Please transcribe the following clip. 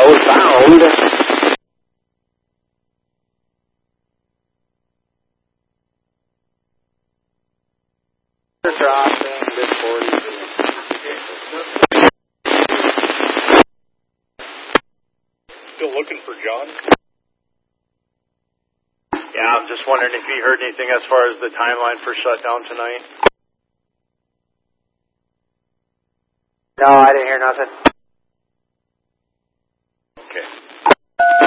Outbound. Dropping mid 40s. Still looking for John? Yeah, I'm just wondering if you heard anything as far as the timeline for shutdown tonight. No, I didn't hear nothing. Okay.